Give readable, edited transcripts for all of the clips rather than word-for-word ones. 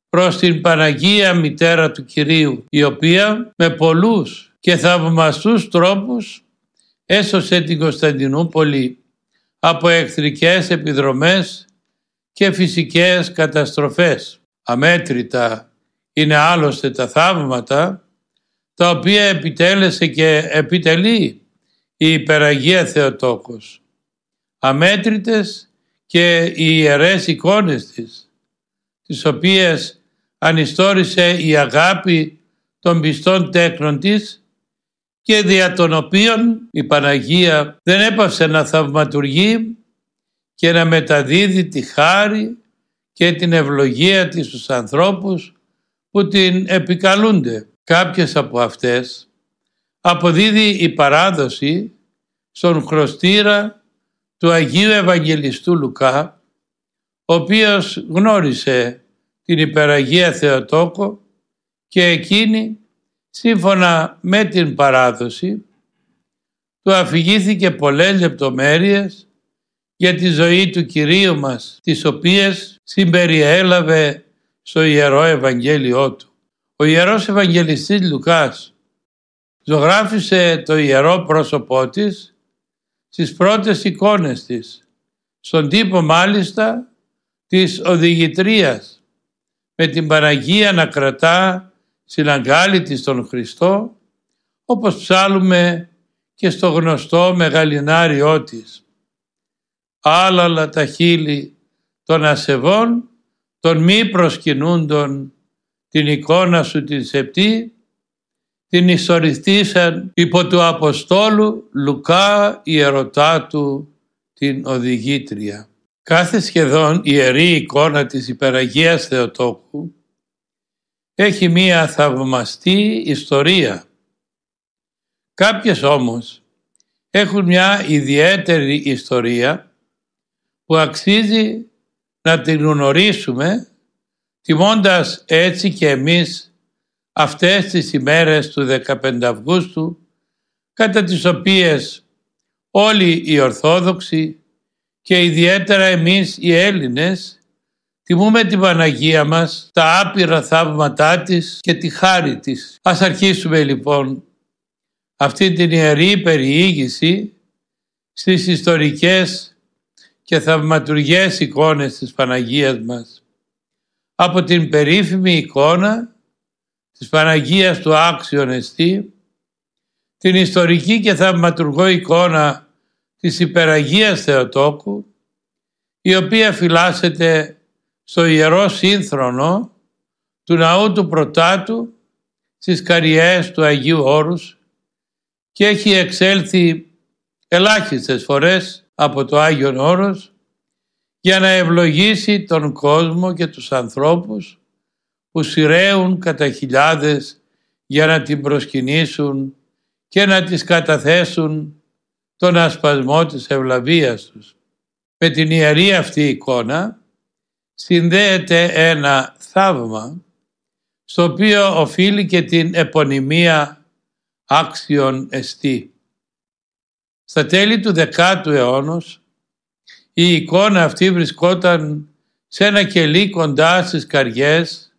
προς την Παναγία Μητέρα του Κυρίου, η οποία με πολλούς και θαυμαστούς τρόπους έσωσε την Κωνσταντινούπολη από εχθρικές επιδρομές και φυσικές καταστροφές. Αμέτρητα είναι άλλωστε τα θαύματα τα οποία επιτέλεσε και επιτελεί η Υπεραγία Θεοτόκος. Αμέτρητες και οι ιερές εικόνες της, τις οποίες ανιστόρησε η αγάπη των πιστών τέκνων της και δια των οποίων η Παναγία δεν έπαυσε να θαυματουργεί και να μεταδίδει τη χάρη και την ευλογία της στους ανθρώπους που την επικαλούνται. Κάποιες από αυτές αποδίδει η παράδοση στον χρωστήρα του Αγίου Ευαγγελιστού Λουκά, ο οποίος γνώρισε την Υπεραγία Θεοτόκο και εκείνη, σύμφωνα με την παράδοση, του αφηγήθηκε πολλές λεπτομέρειες για τη ζωή του Κυρίου μας, τις οποίες συμπεριέλαβε στο Ιερό Ευαγγέλιό του. Ο Ιερός Ευαγγελιστής Λουκάς ζωγράφισε το ιερό πρόσωπό της στις πρώτες εικόνες της, στον τύπο μάλιστα της οδηγητρίας, με την Παναγία να κρατά στην αγκάλη της τον Χριστό, όπως ψάλλουμε και στο γνωστό μεγαλινάριό της. Άλαλα τα χείλη των ασεβών, των μη προσκυνούντων, την εικόνα σου την σεπτή, την ιστοριστήσαν υπό του Αποστόλου Λουκά ιερωτάτου την οδηγήτρια. Κάθε σχεδόν ιερή εικόνα της Υπεραγίας Θεοτόκου έχει μία θαυμαστή ιστορία. Κάποιες όμως έχουν μια ιδιαίτερη ιστορία που αξίζει να την γνωρίσουμε, τιμώντας έτσι και εμείς αυτές τις ημέρες του 15 Αυγούστου, κατά τις οποίες όλοι οι Ορθόδοξοι και ιδιαίτερα εμείς οι Έλληνες τιμούμε την Παναγία μας, τα άπειρα θαύματά της και τη χάρη της. Ας αρχίσουμε λοιπόν αυτή την ιερή περιήγηση στις ιστορικές και θαυματουργές εικόνες της Παναγίας μας. Από την περίφημη εικόνα της Παναγίας του Άξιον Εστί, την ιστορική και θαυματουργό εικόνα της Υπεραγίας Θεοτόκου, η οποία φυλάσσεται στο Ιερό Σύνθρονο του Ναού του Πρωτάτου στις Καριές του Αγίου Όρους και έχει εξέλθει ελάχιστες φορές από το Άγιον Όρος για να ευλογήσει τον κόσμο και τους ανθρώπους που σειραίουν κατά χιλιάδες για να την προσκυνήσουν και να της καταθέσουν τον ασπασμό της ευλαβίας τους. Με την ιερή αυτή εικόνα συνδέεται ένα θαύμα στο οποίο οφείλει και την επωνυμία Άξιον Εστί. Στα τέλη του 10ου αιώνα η εικόνα αυτή βρισκόταν σε ένα κελί κοντά στις Καριές,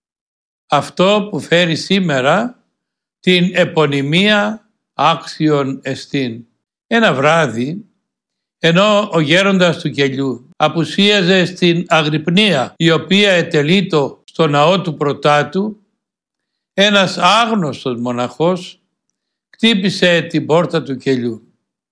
αυτό που φέρει σήμερα την επωνυμία Άξιον Εστίν. Ένα βράδυ, ενώ ο γέροντας του κελιού απουσίαζε στην αγρυπνία η οποία ετελείτο στο ναό του Πρωτάτου, ένας άγνωστος μοναχός χτύπησε την πόρτα του κελιού.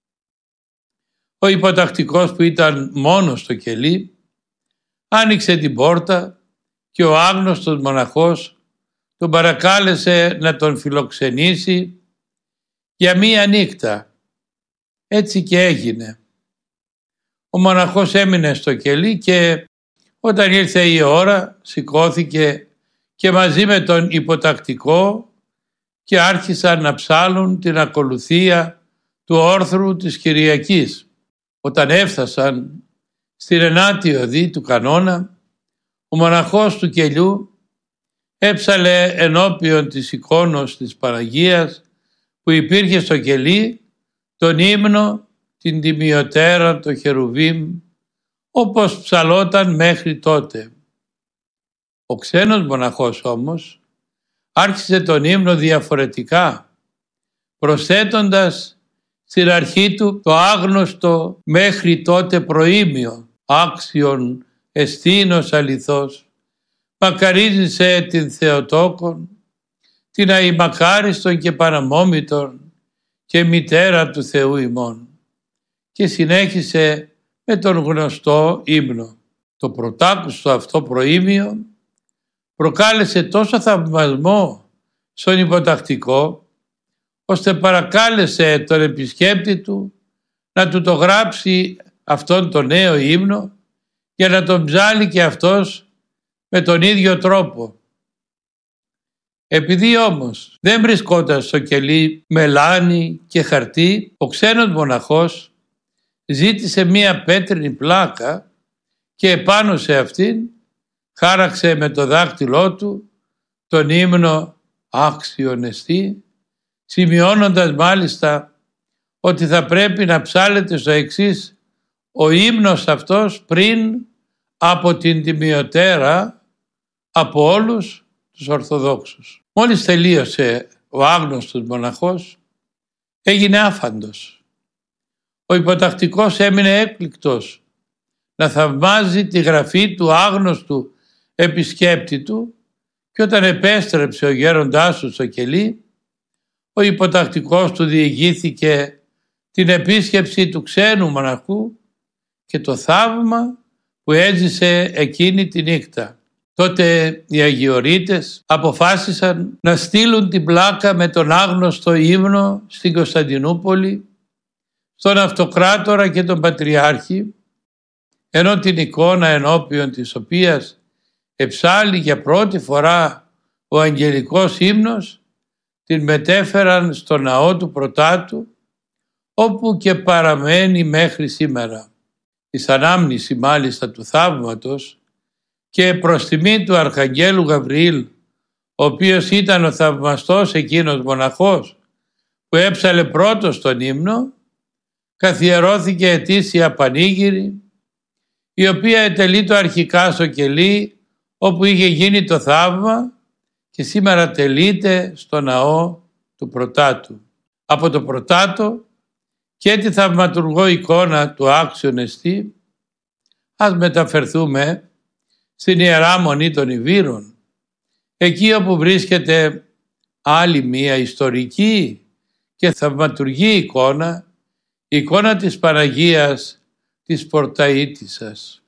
Ο υποτακτικός που ήταν μόνος στο κελί άνοιξε την πόρτα και ο άγνωστος μοναχός τον παρακάλεσε να τον φιλοξενήσει για μία νύχτα. Έτσι και έγινε. Ο μοναχός έμεινε στο κελί και όταν ήρθε η ώρα σηκώθηκε και μαζί με τον υποτακτικό και άρχισαν να ψάλουν την ακολουθία του όρθρου της Κυριακής. Όταν έφτασαν στην 9η οδή του κανόνα, ο μοναχός του κελιού έψαλε ενώπιον της εικόνος της Παναγίας που υπήρχε στο κελί τον ύμνο την τιμιωτέρα το Χερουβίμ, όπως ψαλόταν μέχρι τότε. Ο ξένος μοναχός όμως άρχισε τον ύμνο διαφορετικά, προσθέτοντας στην αρχή του το άγνωστο μέχρι τότε προήμιο, άξιον εστίνος αληθώς, μακαρίζησε την Θεοτόκον, την αημακάριστον και παραμόμητον και μητέρα του Θεού ημών, και συνέχισε με τον γνωστό ύμνο. Το πρωτάκουστο αυτό προήμιο προκάλεσε τόσο θαυμασμό στον υποτακτικό, ώστε παρακάλεσε τον επισκέπτη του να του το γράψει αυτόν τον νέο ύμνο για να τον ψάλει και αυτός με τον ίδιο τρόπο. Επειδή όμως δεν βρισκόταν στο κελί μελάνι και χαρτί, ο ξένος μοναχός ζήτησε μία πέτρινη πλάκα και επάνω σε αυτήν χάραξε με το δάκτυλό του τον ύμνο άξιον εστί, σημειώνοντας μάλιστα ότι θα πρέπει να ψάλεται στο εξής ο ύμνος αυτός πριν από την τιμιωτέρα από όλους τους Ορθοδόξους. Μόλις τελείωσε ο άγνωστος μοναχός, έγινε άφαντος. Ο υποτακτικός έμεινε έκπληκτος να θαυμάζει τη γραφή του άγνωστου επισκέπτη του, και όταν επέστρεψε ο γέροντάς του στο κελί, ο υποτακτικός του διηγήθηκε την επίσκεψη του ξένου μοναχού και το θαύμα που έζησε εκείνη τη νύχτα. Τότε οι Αγιορείτες αποφάσισαν να στείλουν την πλάκα με τον άγνωστο ύμνο στην Κωνσταντινούπολη, στον Αυτοκράτορα και τον Πατριάρχη, ενώ την εικόνα ενώπιον της οποίας εψάλλει για πρώτη φορά ο αγγελικός ύμνος την μετέφεραν στο ναό του Πρωτάτου, όπου και παραμένει μέχρι σήμερα. Εις ανάμνηση μάλιστα του θαύματος και προς τιμή του Αρχαγγέλου Γαβριήλ, ο οποίος ήταν ο θαυμαστός εκείνος μοναχός που έψαλε πρώτος τον ύμνο, καθιερώθηκε ετήσια πανήγυρη, η οποία ετελείτο αρχικά στο κελί όπου είχε γίνει το θαύμα και σήμερα τελείται στο ναό του Πρωτάτου. Από το Πρωτάτο και τη θαυματουργό εικόνα του άξιον εστί, ας μεταφερθούμε στην Ιερά Μονή των Ιβύρων, εκεί όπου βρίσκεται άλλη μία ιστορική και θαυματουργή εικόνα, η εικόνα της Παναγίας της Πορταΐτισσας.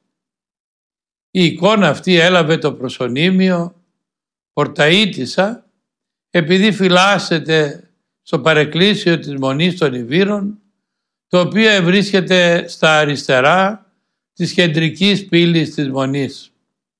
Η εικόνα αυτή έλαβε το προσωνύμιο Πορταΐτισσα επειδή φυλάσσεται στο παρεκκλήσιο της Μονής των Ιβύρων, το οποίο βρίσκεται στα αριστερά της κεντρικής πύλης της Μονής.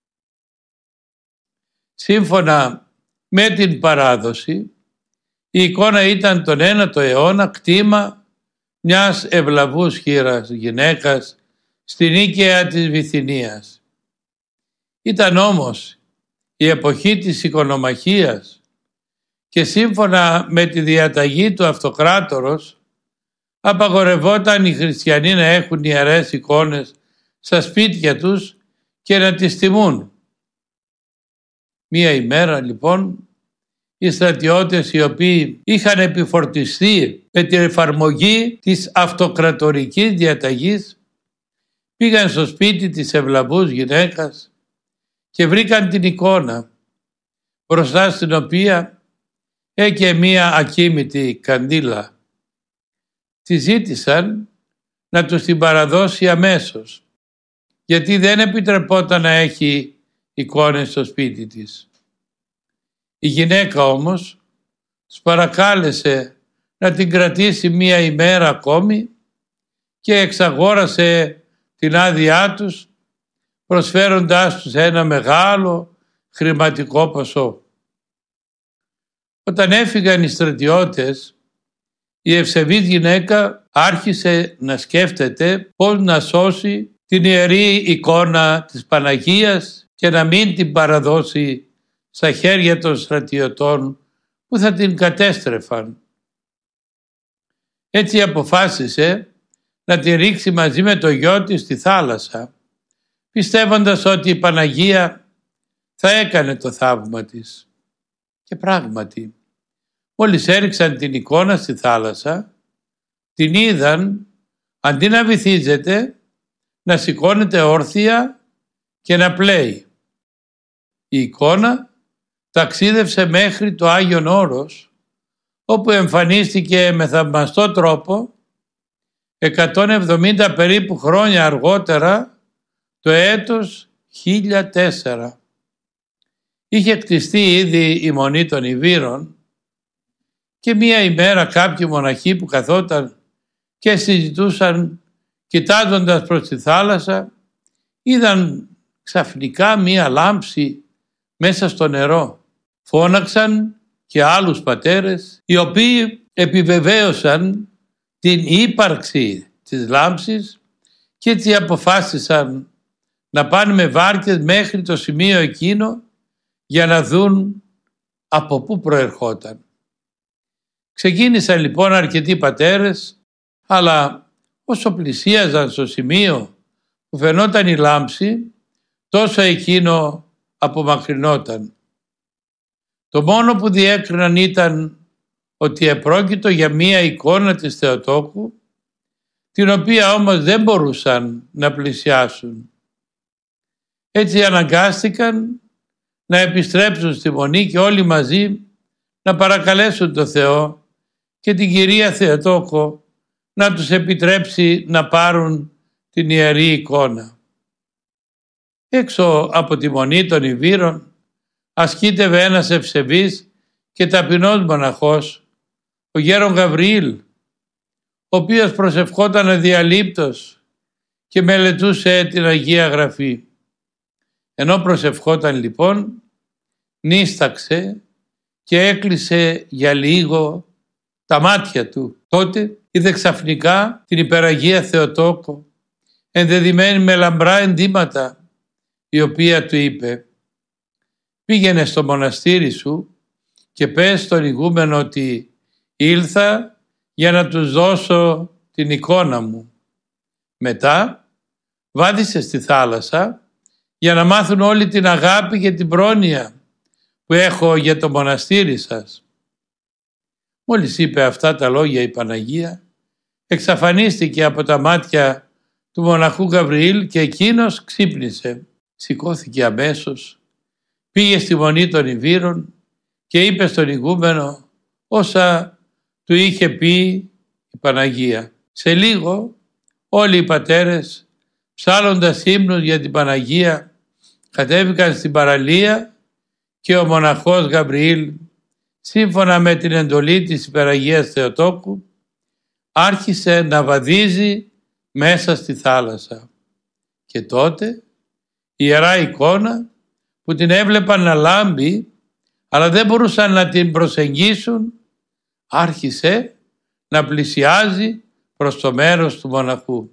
Σύμφωνα με την παράδοση, η εικόνα ήταν τον 9ο αιώνα κτήμα μιας ευλαβούς χήρας γυναίκας στην οίκαια της Βυθινίας. Ήταν όμως η εποχή της οικονομαχίας και σύμφωνα με τη διαταγή του Αυτοκράτορος απαγορευόταν οι χριστιανοί να έχουν ιερές εικόνες στα σπίτια τους και να τις τιμούν. Μία ημέρα λοιπόν οι στρατιώτες οι οποίοι είχαν επιφορτιστεί με την εφαρμογή της αυτοκρατορικής διαταγής πήγαν στο σπίτι της ευλαβούς γυναίκας και βρήκαν την εικόνα μπροστά στην οποία έκαι μία ακίμητη καντήλα. Τη ζήτησαν να τους την παραδώσει αμέσως, γιατί δεν επιτρεπόταν να έχει εικόνες στο σπίτι της. Η γυναίκα όμως τους παρακάλεσε να την κρατήσει μία ημέρα ακόμη και εξαγόρασε την άδειά τους, προσφέροντάς τους ένα μεγάλο χρηματικό ποσό. Όταν έφυγαν οι στρατιώτες, η ευσεβής γυναίκα άρχισε να σκέφτεται πώς να σώσει την ιερή εικόνα της Παναγίας και να μην την παραδώσει στα χέρια των στρατιωτών που θα την κατέστρεφαν. Έτσι αποφάσισε να την ρίξει μαζί με το γιο της στη θάλασσα, πιστεύοντας ότι η Παναγία θα έκανε το θαύμα της. Και πράγματι, μόλις έριξαν την εικόνα στη θάλασσα, την είδαν αντί να βυθίζεται, να σηκώνεται όρθια και να πλέει. Η εικόνα ταξίδευσε μέχρι το Άγιον Όρος, όπου εμφανίστηκε με θαυμαστό τρόπο 170 περίπου χρόνια αργότερα, το έτος 1004. Είχε κτιστεί ήδη η Μονή των Ιβύρων και μία ημέρα κάποιοι μοναχοί που καθόταν και συζητούσαν κοιτάζοντας προς τη θάλασσα, είδαν ξαφνικά μία λάμψη μέσα στο νερό. Φώναξαν και άλλους πατέρες, οι οποίοι επιβεβαίωσαν την ύπαρξη της λάμψης και έτσι αποφάσισαν να πάνε με βάρκες μέχρι το σημείο εκείνο για να δουν από πού προερχόταν. Ξεκίνησαν λοιπόν αρκετοί πατέρες, αλλά όσο πλησίαζαν στο σημείο που φαινόταν η λάμψη, τόσο εκείνο απομακρυνόταν. Το μόνο που διέκριναν ήταν ότι επρόκειτο για μία εικόνα της Θεοτόκου, την οποία όμως δεν μπορούσαν να πλησιάσουν. Έτσι αναγκάστηκαν να επιστρέψουν στη Μονή και όλοι μαζί να παρακαλέσουν τον Θεό και την Κυρία Θεοτόκο να τους επιτρέψει να πάρουν την ιερή εικόνα. Έξω από τη Μονή των Ιβύρων ασκήτευε ένας ευσεβής και ταπεινός μοναχός, ο γέρον Γαβριήλ, ο οποίος προσευχόταν αδιαλείπτως και μελετούσε την Αγία Γραφή. Ενώ προσευχόταν λοιπόν, νίσταξε και έκλεισε για λίγο τα μάτια του. Τότε είδε ξαφνικά την υπεραγία Θεοτόκο, ενδεδειμένη με λαμπρά ενδύματα, η οποία του είπε: «Πήγαινε στο μοναστήρι σου και πες στον ηγούμενο ότι ήλθα για να τους δώσω την εικόνα μου». Μετά βάδισε στη θάλασσα για να μάθουν όλοι την αγάπη και την πρόνοια που έχω για το μοναστήρι σας. Μόλις είπε αυτά τα λόγια η Παναγία, εξαφανίστηκε από τα μάτια του μοναχού Γαβριήλ και εκείνος ξύπνησε. Σηκώθηκε αμέσως, πήγε στη Μονή των Ιβύρων και είπε στον ηγούμενο όσα του είχε πει η Παναγία. Σε λίγο όλοι οι πατέρες, ψάλλοντας ύμνους για την Παναγία, κατέβηκαν στην παραλία και ο μοναχός Γαβριήλ, σύμφωνα με την εντολή της υπεραγίας Θεοτόκου, άρχισε να βαδίζει μέσα στη θάλασσα. Και τότε η ιερά εικόνα που την έβλεπαν να λάμπει αλλά δεν μπορούσαν να την προσεγγίσουν, άρχισε να πλησιάζει προς το μέρος του μοναχού.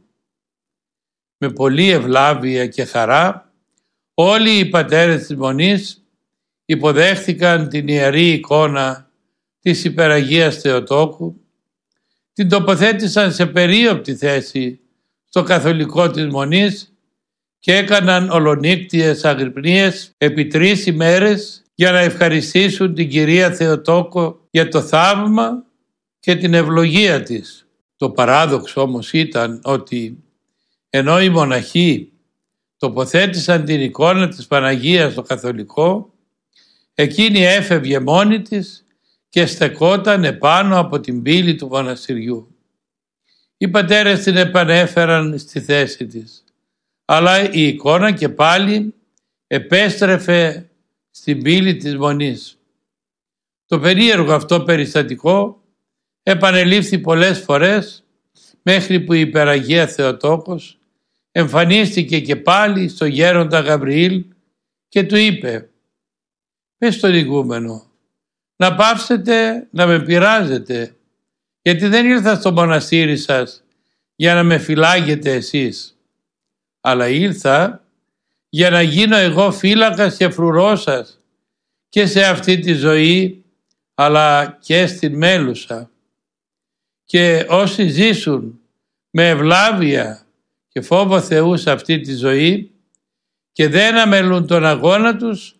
Με πολλή ευλάβεια και χαρά όλοι οι πατέρες της Μονής υποδέχθηκαν την ιερή εικόνα της υπεραγίας Θεοτόκου, την τοποθέτησαν σε περίοπτη θέση στο καθολικό της Μονής και έκαναν ολονύκτιες αγρυπνίες επί 3 ημέρες για να ευχαριστήσουν την Κυρία Θεοτόκο για το θαύμα και την ευλογία της. Το παράδοξο όμως ήταν ότι ενώ οι μοναχοί τοποθέτησαν την εικόνα της Παναγίας στο καθολικό, εκείνη έφευγε μόνη της και στεκόταν επάνω από την πύλη του μοναστηριού. Οι πατέρες την επανέφεραν στη θέση της, αλλά η εικόνα και πάλι επέστρεφε στην πύλη της Μονής. Το περίεργο αυτό περιστατικό επανελήφθη πολλές φορές μέχρι που η υπεραγία Θεοτόκος εμφανίστηκε και πάλι στο γέροντα Γαβριήλ και του είπε: «Πες στον ηγούμενο να πάψετε να με πειράζετε, γιατί δεν ήρθα στο μοναστήρι σας για να με φυλάγετε εσείς, αλλά ήρθα για να γίνω εγώ φύλακας και φρουρός σας και σε αυτή τη ζωή αλλά και στην μέλουσα. Και όσοι ζήσουν με ευλάβεια και φόβο Θεού σε αυτή τη ζωή και δεν αμελούν τον αγώνα τους,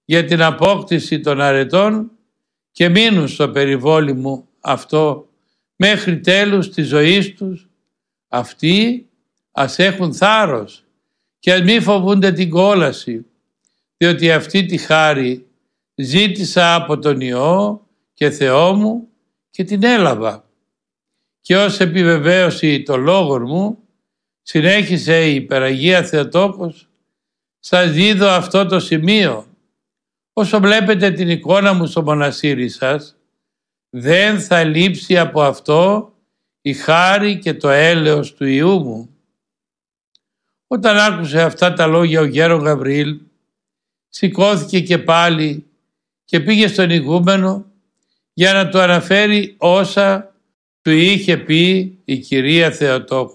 για την απόκτηση των αρετών και μείνουν στο περιβόλι μου αυτό μέχρι τέλους της ζωής τους. Αυτοί ας έχουν θάρρος και ας μη φοβούνται την κόλαση, διότι αυτή τη χάρη ζήτησα από τον Υιό και Θεό μου και την έλαβα. Και ως επιβεβαίωση των λόγων μου, συνέχισε η Υπεραγία Θεοτόκος, σας δίδω αυτό το σημείο. Όσο βλέπετε την εικόνα μου στο μοναστήρι σας, δεν θα λείψει από αυτό η χάρη και το έλεος του Υιού μου. Όταν άκουσε αυτά τα λόγια ο γέρον Γαβριήλ, σηκώθηκε και πάλι και πήγε στον ηγούμενο για να του αναφέρει όσα του είχε πει η Κυρία Θεοτόκος.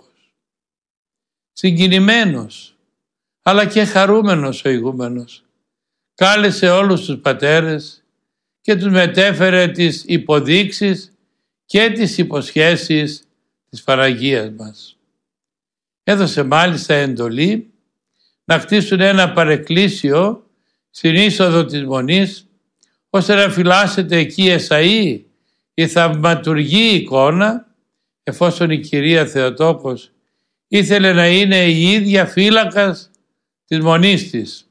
Συγκινημένος αλλά και χαρούμενος ο ηγούμενος κάλεσε όλους τους πατέρες και τους μετέφερε τις υποδείξεις και τις υποσχέσεις της Παναγίας μας. Έδωσε μάλιστα εντολή να χτίσουν ένα παρεκκλήσιο στην είσοδο της Μονής, ώστε να φυλάσσεται εκεί εσαΐ η θαυματουργή εικόνα, εφόσον η Κυρία Θεοτόκος ήθελε να είναι η ίδια φύλακας της Μονής της.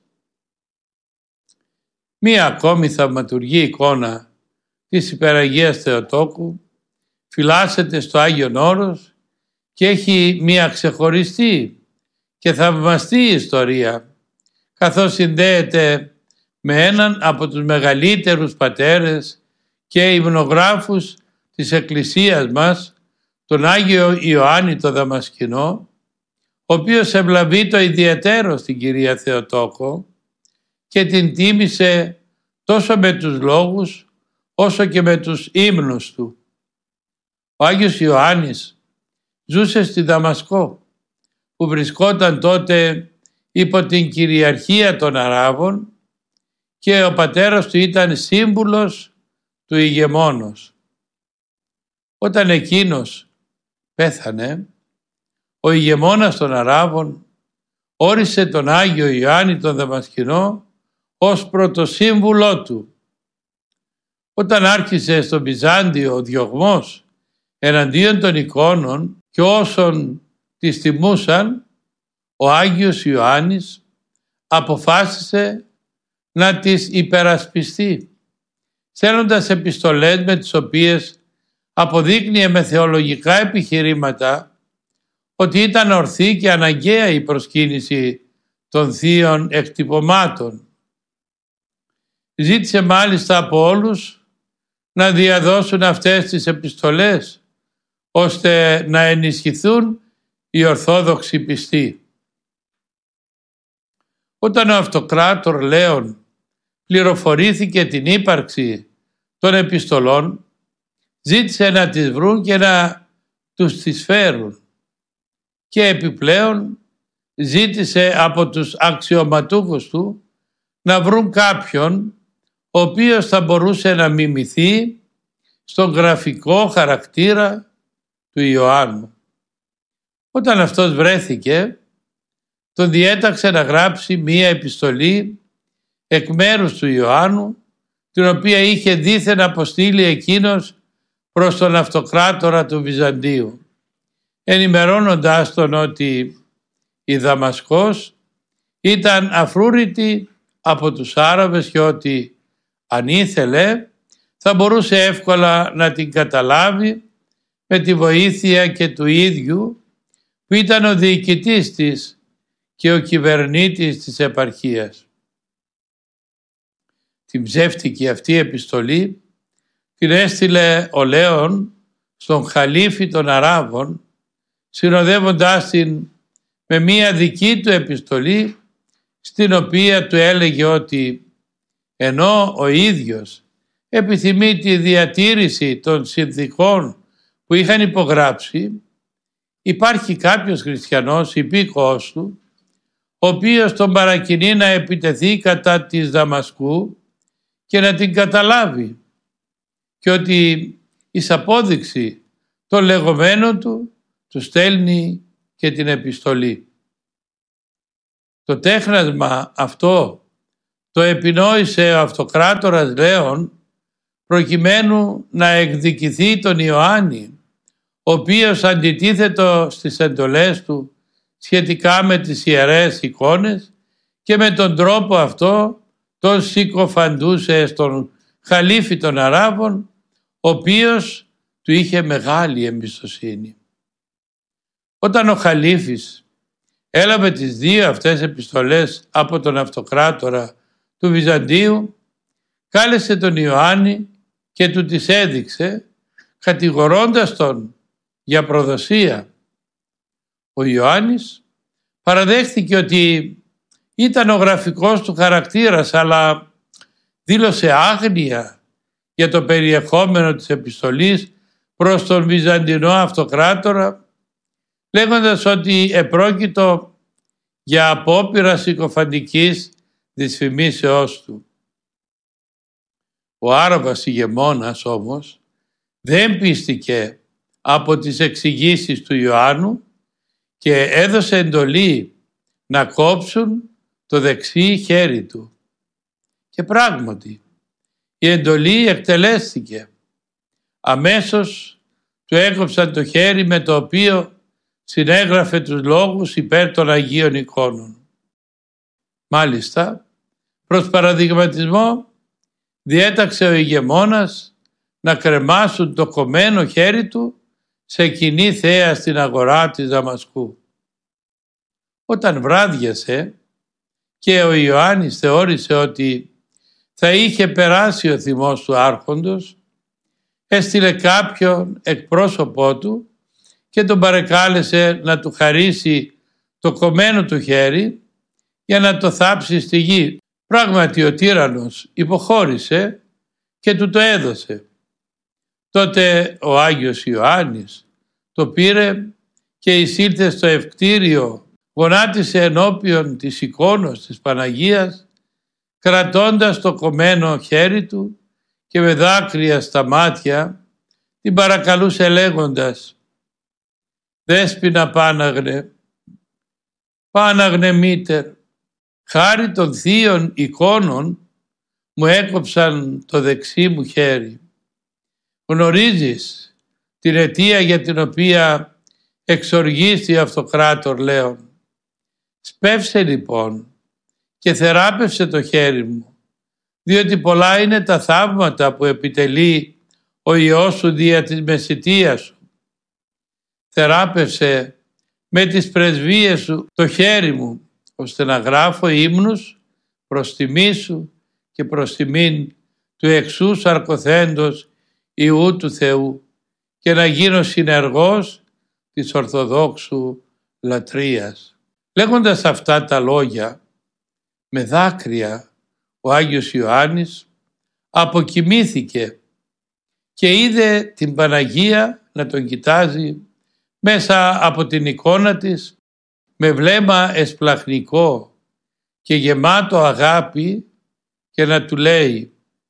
Μία ακόμη θαυματουργή εικόνα της Υπεραγίας Θεοτόκου φυλάσσεται στο Άγιον Όρος και έχει μία ξεχωριστή και θαυμαστή ιστορία, καθώς συνδέεται με έναν από τους μεγαλύτερους πατέρες και υμνογράφους της Εκκλησίας μας, τον Άγιο Ιωάννη το Δαμασκηνό, ο οποίος ευλαβεί το ιδιαίτερο στην Κυρία Θεοτόκο και την τίμησε τόσο με τους λόγους όσο και με τους ύμνους του. Ο Άγιος Ιωάννης ζούσε στη Δαμασκό, που βρισκόταν τότε υπό την κυριαρχία των Αράβων, και ο πατέρας του ήταν σύμβουλος του ηγεμόνος. Όταν εκείνος πέθανε, ο ηγεμόνας των Αράβων όρισε τον Άγιο Ιωάννη τον Δαμασκηνό ως πρωτοσύμβουλό του. Όταν άρχισε στο Βυζάντιο ο διωγμός εναντίον των εικόνων και όσων τις τιμούσαν, ο Άγιος Ιωάννης αποφάσισε να τις υπερασπιστεί, στέλνοντας επιστολές με τις οποίες αποδείκνυε με θεολογικά επιχειρήματα ότι ήταν ορθή και αναγκαία η προσκύνηση των θείων εκτυπωμάτων. Ζήτησε μάλιστα από όλους να διαδώσουν αυτές τις επιστολές, ώστε να ενισχυθούν οι Ορθόδοξοι πιστοί. Όταν ο Αυτοκράτορ Λέων πληροφορήθηκε την ύπαρξη των επιστολών, ζήτησε να τις βρουν και να τους τις φέρουν, και επιπλέον ζήτησε από τους αξιωματούχους του να βρουν κάποιον ο οποίος θα μπορούσε να μιμηθεί στον γραφικό χαρακτήρα του Ιωάννου. Όταν αυτός βρέθηκε, τον διέταξε να γράψει μία επιστολή εκ μέρους του Ιωάννου, την οποία είχε δήθεν αποστείλει εκείνος προς τον Αυτοκράτορα του Βυζαντίου, ενημερώνοντάς τον ότι η Δαμασκός ήταν αφρούρητη από τους Άραβες και ότι αν ήθελε θα μπορούσε εύκολα να την καταλάβει με τη βοήθεια και του ίδιου, που ήταν ο διοικητής της και ο κυβερνήτης της επαρχίας. Την ψεύτικη αυτή επιστολή την έστειλε ο Λέων στον Χαλίφη των Αράβων, συνοδεύοντάς την με μία δική του επιστολή, στην οποία του έλεγε ότι ενώ ο ίδιος επιθυμεί τη διατήρηση των συνθηκών που είχαν υπογράψει, υπάρχει κάποιος χριστιανός υπήκοος του, ο οποίος τον παρακινεί να επιτεθεί κατά της Δαμασκού και να την καταλάβει, και ότι εις απόδειξη των λεγόμενων του στέλνει και την επιστολή. Το τέχνασμα αυτό Το επινόησε ο αυτοκράτορας Λέων προκειμένου να εκδικηθεί τον Ιωάννη, ο οποίος αντιτίθετο στις εντολές του σχετικά με τις ιερές εικόνες και με τον τρόπο αυτό τον συκοφαντούσε στον χαλίφη των Αράβων, ο οποίος του είχε μεγάλη εμπιστοσύνη. Όταν ο χαλίφης έλαβε τις δύο αυτές επιστολές από τον αυτοκράτορα του Βυζαντίου, κάλεσε τον Ιωάννη και του τις έδειξε, κατηγορώντας τον για προδοσία. Ο Ιωάννης παραδέχθηκε ότι ήταν ο γραφικός του χαρακτήρας, αλλά δήλωσε άγνοια για το περιεχόμενο της επιστολής προς τον Βυζαντινό αυτοκράτορα, λέγοντας ότι επρόκειτο για απόπειρα συκοφαντικής δυσφημίσεώς του. Ο Άραβας ηγεμόνας όμως δεν πίστηκε από τις εξηγήσεις του Ιωάννου και έδωσε εντολή να κόψουν το δεξί χέρι του. Και πράγματι η εντολή εκτελέστηκε. Αμέσως του έκοψαν το χέρι με το οποίο συνέγραφε τους λόγους υπέρ των Αγίων εικόνων. Μάλιστα, προς παραδειγματισμό, διέταξε ο ηγεμόνας να κρεμάσουν το κομμένο χέρι του σε κοινή θέα στην αγορά της Δαμασκού. Όταν βράδιασε και ο Ιωάννης θεώρησε ότι θα είχε περάσει ο θυμός του άρχοντος, έστειλε κάποιον εκπρόσωπό του και τον παρεκάλεσε να του χαρίσει το κομμένο του χέρι για να το θάψει στη γη. Πράγματι ο τύραννος υποχώρησε και του το έδωσε. Τότε ο Άγιος Ιωάννης το πήρε και εισήλθε στο ευκτήριο, γονάτισε ενώπιον της εικόνος της Παναγίας, κρατώντας το κομμένο χέρι του και με δάκρυα στα μάτια την παρακαλούσε λέγοντας «Δέσποινα Πάναγνε μήτερ, χάρη των θείων εικόνων μου έκοψαν το δεξί μου χέρι. Γνωρίζεις την αιτία για την οποία εξοργίστη ο αυτοκράτορ Λέων. Σπεύσε λοιπόν και θεράπευσε το χέρι μου, διότι πολλά είναι τα θαύματα που επιτελεί ο Υιός σου δια της μεσιτείας σου. Θεράπευσε με τις πρεσβείες σου το χέρι μου, ώστε να γράφω ύμνους προς τιμή σου και προς τιμήν του εξού σαρκοθέντος Υιού του Θεού και να γίνω συνεργός της Ορθοδόξου λατρείας». Λέγοντας αυτά τα λόγια, με δάκρυα ο Άγιος Ιωάννης αποκοιμήθηκε και είδε την Παναγία να τον κοιτάζει μέσα από την εικόνα της με βλέμμα εσπλαχνικό και γεμάτο αγάπη και να του λέει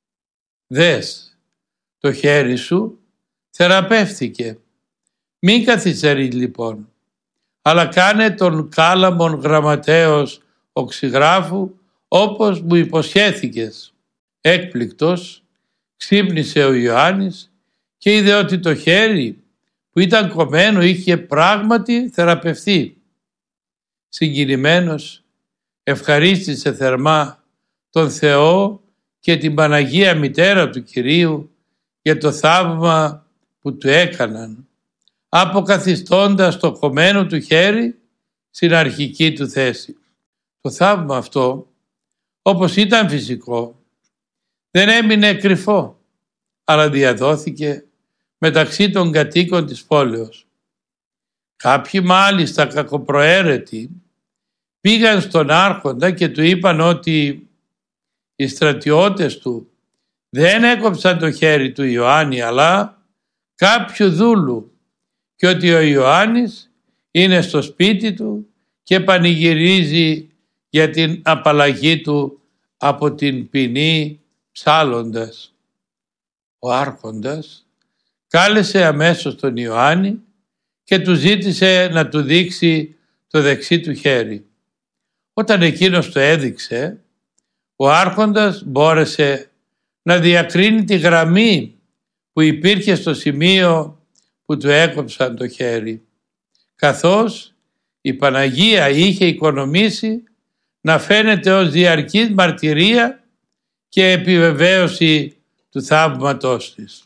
«Δες, το χέρι σου θεραπεύτηκε. Μην καθυστερείς λοιπόν, αλλά κάνε τον κάλαμον γραμματέως οξυγράφου όπως μου υποσχέθηκες». Έκπληκτος ξύπνησε ο Ιωάννης και είδε ότι το χέρι που ήταν κομμένο είχε πράγματι θεραπευθεί. Συγκινημένος ευχαρίστησε θερμά τον Θεό και την Παναγία Μητέρα του Κυρίου για το θαύμα που του έκαναν, αποκαθιστώντας το κομμένο του χέρι στην αρχική του θέση. Το θαύμα αυτό, όπως ήταν φυσικό, δεν έμεινε κρυφό, αλλά διαδόθηκε μεταξύ των κατοίκων της πόλεως. Κάποιοι μάλιστα κακοπροαίρετοι πήγαν στον άρχοντα και του είπαν ότι οι στρατιώτες του δεν έκοψαν το χέρι του Ιωάννη αλλά κάποιου δούλου και ότι ο Ιωάννης είναι στο σπίτι του και πανηγυρίζει για την απαλλαγή του από την ποινή ψάλλοντας. Ο άρχοντας κάλεσε αμέσως τον Ιωάννη και του ζήτησε να του δείξει το δεξί του χέρι. Όταν εκείνος το έδειξε, Ο άρχοντας μπόρεσε να διακρίνει τη γραμμή που υπήρχε στο σημείο που του έκοψαν το χέρι, καθώς η Παναγία είχε οικονομήσει να φαίνεται ως διαρκής μαρτυρία και επιβεβαίωση του θαύματός της.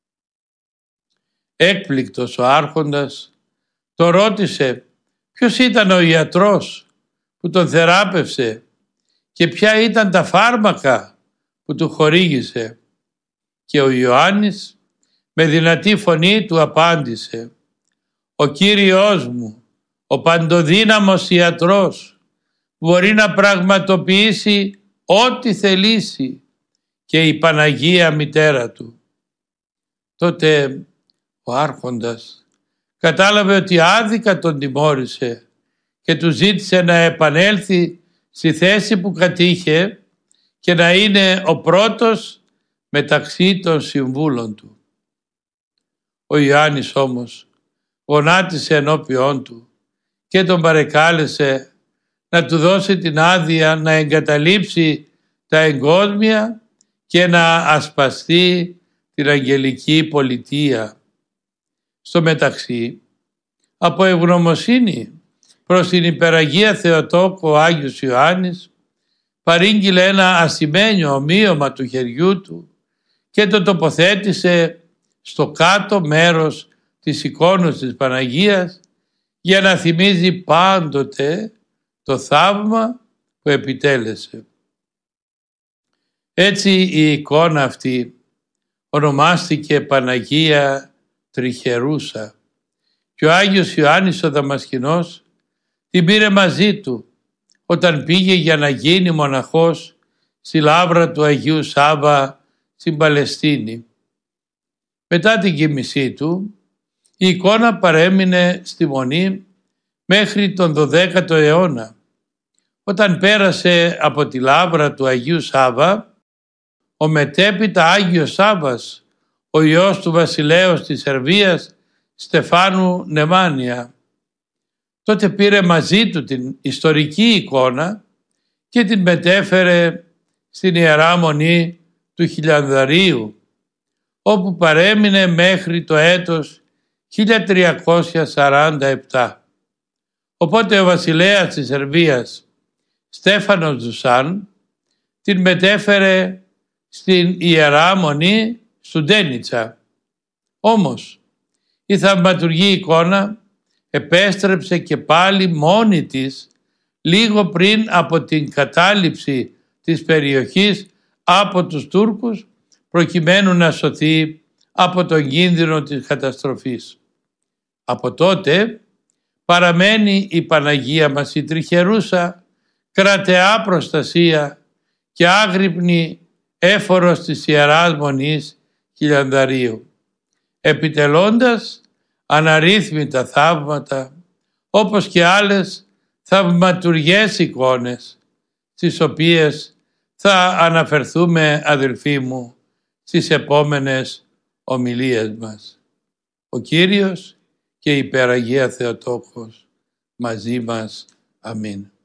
Έκπληκτος ο άρχοντας το ρώτησε ποιος ήταν ο ιατρός που τον θεράπευσε και ποια ήταν τα φάρμακα που του χορήγησε, και ο Ιωάννης με δυνατή φωνή του απάντησε: «Ο Κύριος μου, ο παντοδύναμος ιατρός, μπορεί να πραγματοποιήσει ό,τι θελήσει, και η Παναγία μητέρα του». Τότε ο άρχοντας κατάλαβε ότι άδικα τον τιμώρησε και του ζήτησε να επανέλθει στη θέση που κατήχε και να είναι ο πρώτος μεταξύ των συμβούλων του. Ο Ιωάννης όμως γονάτισε ενώπιόν του και τον παρεκάλεσε να του δώσει την άδεια να εγκαταλείψει τα εγκόσμια και να ασπαστεί την αγγελική πολιτεία. Στο μεταξύ, από ευγνωμοσύνη προς την υπεραγία Θεοτόκο, ο Άγιος Ιωάννης παρήγγειλε ένα ασημένιο ομοίωμα του χεριού του και το τοποθέτησε στο κάτω μέρος της εικόνος της Παναγίας για να θυμίζει πάντοτε το θαύμα που επιτέλεσε. Έτσι η εικόνα αυτή ονομάστηκε Παναγία Τριχερούσα και ο Άγιος Ιωάννης ο Δαμασκηνός την πήρε μαζί του όταν πήγε για να γίνει μοναχός στη λάβρα του Αγίου Σάββα στην Παλαιστίνη. Μετά την κοίμησή του, η εικόνα παρέμεινε στη Μονή μέχρι τον 12ο αιώνα. Όταν πέρασε από τη λάβρα του Αγίου Σάββα, ο μετέπειτα Άγιος Σάββας, ο ιός του βασιλέως της Σερβίας, Στεφάνου Νεμάνια, τότε πήρε μαζί του την ιστορική εικόνα και την μετέφερε στην Ιερά Μονή του Χιλιανδαρίου, όπου παρέμεινε μέχρι το έτος 1347. Οπότε ο βασιλέας της Σερβίας, Στέφανος Δουσάν, την μετέφερε στην Ιερά Μονή Στουντένιτσα. Όμως η θαυματουργή εικόνα επέστρεψε και πάλι μόνη της λίγο πριν από την κατάληψη της περιοχής από τους Τούρκους, προκειμένου να σωθεί από τον κίνδυνο της καταστροφής. Από τότε παραμένει η Παναγία μας η Τριχερούσα κρατεά προστασία και άγρυπνη έφορος της Ιεράς Μονής Χιλιανδαρίου, επιτελώντας αναρρύθμιτα θαύματα, όπως και άλλες θαυματουργές εικόνες, τις οποίες θα αναφερθούμε, αδελφοί μου, στις επόμενες ομιλίες μας. Ο Κύριος και η Υπεραγία Θεοτόκος μαζί μας. Αμήν.